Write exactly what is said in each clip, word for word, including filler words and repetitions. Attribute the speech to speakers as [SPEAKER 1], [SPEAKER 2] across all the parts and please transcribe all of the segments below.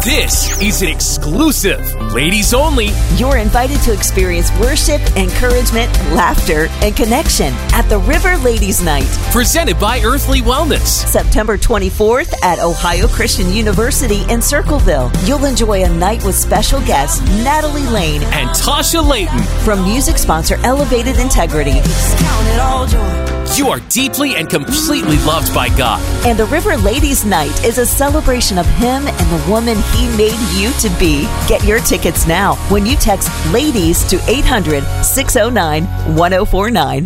[SPEAKER 1] This is an exclusive, ladies only.
[SPEAKER 2] You're invited to experience worship, encouragement, laughter, and connection at the River Ladies Night.
[SPEAKER 1] Presented by Earthly Wellness.
[SPEAKER 2] September twenty-fourth at Ohio Christian University in Circleville. You'll enjoy a night with special guests Natalie Lane
[SPEAKER 1] and Tasha Layton.
[SPEAKER 2] From music sponsor Elevated Integrity.
[SPEAKER 1] You are deeply and completely loved by God.
[SPEAKER 2] And the River Ladies Night is a celebration of Him and the woman He made you to be. Get your tickets now when you text LADIES to eight hundred, six oh nine, one oh four nine.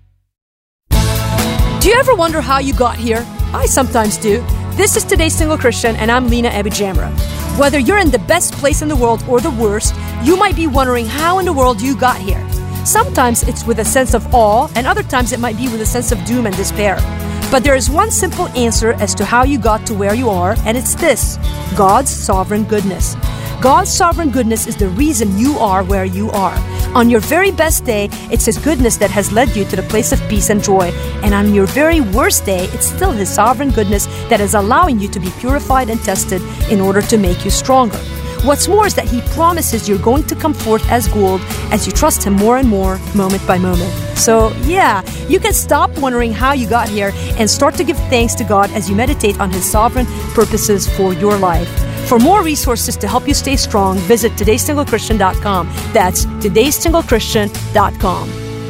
[SPEAKER 3] Do you ever wonder how you got here? I sometimes do. This is Today's Single Christian, and I'm Lena Abijamra. Whether you're in the best place in the world or the worst, you might be wondering how in the world you got here. Sometimes it's with a sense of awe, and other times it might be with a sense of doom and despair. But there is one simple answer as to how you got to where you are, and it's this: God's sovereign goodness. God's sovereign goodness is the reason you are where you are. On your very best day, it's His goodness that has led you to the place of peace and joy. And on your very worst day, it's still His sovereign goodness that is allowing you to be purified and tested in order to make you stronger. What's more is that He promises you're going to come forth as gold as you trust Him more and more, moment by moment. So, yeah, you can stop wondering how you got here and start to give thanks to God as you meditate on His sovereign purposes for your life. For more resources to help you stay strong, visit todays single christian dot com. That's todays single christian dot com.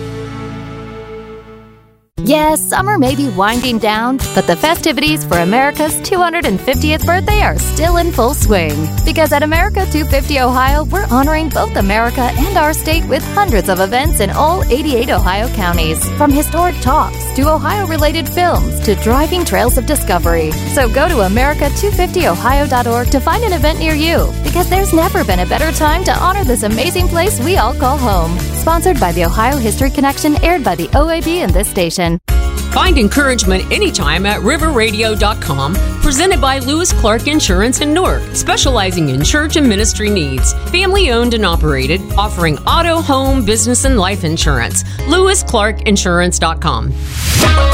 [SPEAKER 4] Yes, summer may be winding down, but the festivities for America's two hundred fiftieth birthday are still in full swing. Because at America two fifty Ohio, we're honoring both America and our state with hundreds of events in all eighty-eight Ohio counties. From historic talks to Ohio-related films to driving trails of discovery. So go to america two fifty ohio dot org to find an event near you. Because there's never been a better time to honor this amazing place we all call home. Sponsored by the Ohio History Connection, aired by the O A B and this station.
[SPEAKER 5] Find encouragement anytime at river radio dot com, presented by Lewis Clark Insurance in Newark, specializing in church and ministry needs. Family owned and operated, offering auto, home, business, and life insurance. lewis clark insurance dot com.